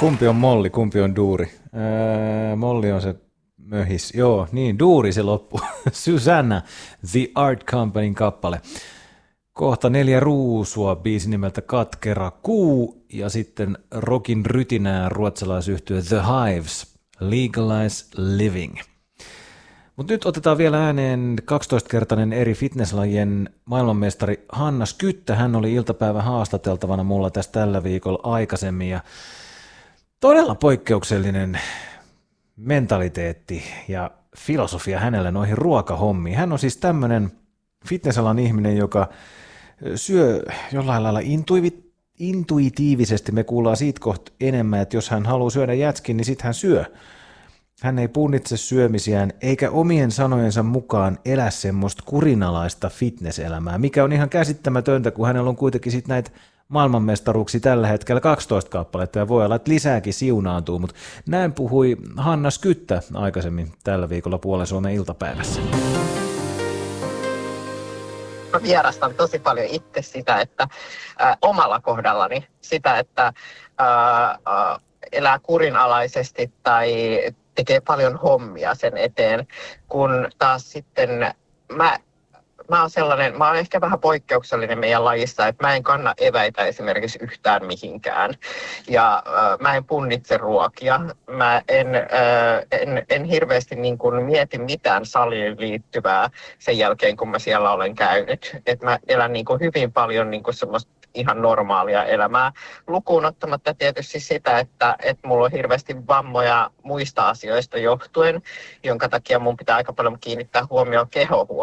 Kumpi on Molli, kumpi on Duuri? Molli on se möhis. Joo, niin, Duuri se loppu. Susanna, The Art Companyn kappale. Kohta 4 ruusua, biisi nimeltä Katkera kuu, ja sitten rockin rytinää ruotsalaisyhtye The Hives, Legalize Living. Mutta nyt otetaan vielä ääneen 12-kertainen eri fitnesslajien maailmanmestari Hanna Skyttä. Hän oli iltapäivän haastateltavana mulla tässä tällä viikolla aikaisemmin, ja todella poikkeuksellinen mentaliteetti ja filosofia hänellä noihin ruokahommiin. Hän on siis tämmöinen fitnessalan ihminen, joka syö jollain lailla intuitiivisesti. Me kuullaan siitä kohta enemmän, että jos hän haluaa syödä jätskin, niin sitten hän syö. Hän ei punnitse syömisiään, eikä omien sanojensa mukaan elä semmoista kurinalaista fitnesselämää, mikä on ihan käsittämätöntä, kun hänellä on kuitenkin sitten näitä maailmanmestaruuksia tällä hetkellä 12 kappaletta, ja voi olla, että lisääkin siunaantuu, mutta näin puhui Hanna Skyttä aikaisemmin tällä viikolla Puolen Suomen iltapäivässä. Mä vierastan tosi paljon itse sitä, että omalla kohdallani sitä, että elää kurinalaisesti tai tekee paljon hommia sen eteen, kun taas sitten mä oon ehkä vähän poikkeuksellinen meidän lajissa, että mä en kanna eväitä esimerkiksi yhtään mihinkään. Ja mä en punnitse ruokia. Mä en hirveästi niin kuin mieti mitään saliin liittyvää sen jälkeen, kun mä siellä olen käynyt. Et mä elän niin kuin hyvin paljon niin kuin semmoista ihan normaalia elämää, lukuun ottamatta tietysti sitä, että mulla on hirveästi vammoja muista asioista johtuen, jonka takia mun pitää aika paljon kiinnittää huomioon kehohuoltoon.